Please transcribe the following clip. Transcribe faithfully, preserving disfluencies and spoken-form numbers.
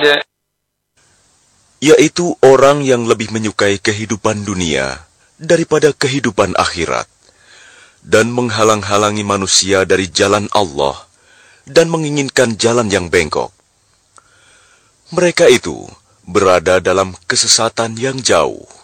yaitu orang yang lebih menyukai kehidupan dunia daripada kehidupan akhirat, dan menghalang-halangi manusia dari jalan Allah, dan menginginkan jalan yang bengkok. Mereka itu berada dalam kesesatan yang jauh.